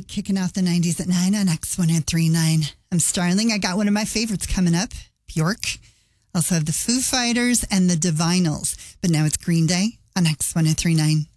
Day, kicking off the 90s at 9 on X1039. I'm Starling. I got one of my favorites coming up, Bjork. Also have the Foo Fighters and the Divinyls. But now it's Green Day on X1039.